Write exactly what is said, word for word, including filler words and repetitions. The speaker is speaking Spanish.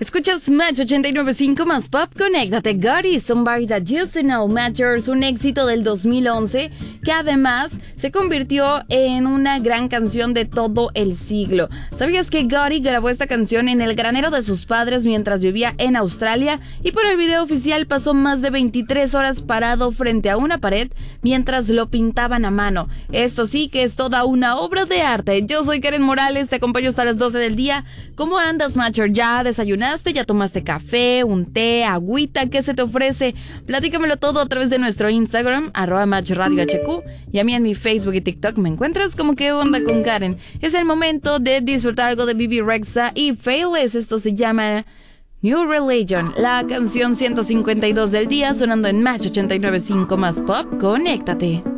Escuchas Match ochenta y nueve punto cinco más Pop. Conéctate. Gotti, Somebody That Used to Know. Matchers, un éxito del dos mil once que además se convirtió en una gran canción de todo el siglo. ¿Sabías que Gotti grabó esta canción en el granero de sus padres mientras vivía en Australia? Y por el video oficial pasó más de veintitrés horas parado frente a una pared mientras lo pintaban a mano. Esto sí que es toda una obra de arte. Yo soy Karen Morales, te acompaño hasta las doce del día. ¿Cómo andas, Matcher? ¿Ya desayunaste? ¿Ya tomaste café, un té, agüita? ¿Qué se te ofrece? Platícamelo todo a través de nuestro Instagram, arroba Match Radio H Q, y a mí en mi Facebook y TikTok me encuentras como ¿Qué onda con Karen? Es el momento de disfrutar algo de Bebe Rexha y Faithless. Esto se llama New Religion, la canción ciento cincuenta y dos del día, sonando en Match ochenta y nueve punto cinco más Pop. Conéctate.